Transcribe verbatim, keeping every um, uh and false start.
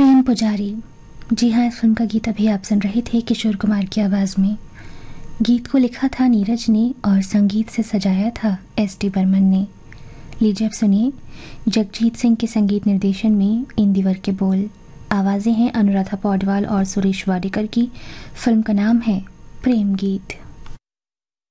प्रेम पुजारी। जी हाँ, इस फिल्म का गीत अभी आप सुन रहे थे किशोर कुमार की आवाज़ में। गीत को लिखा था नीरज ने और संगीत से सजाया था एस डी बर्मन ने। लीजिए अब सुनिए जगजीत सिंह के संगीत निर्देशन में इन दिवर के बोल। आवाज़ें हैं अनुराधा पौडवाल और सुरेश वाडेकर की। फिल्म का नाम है प्रेम गीत।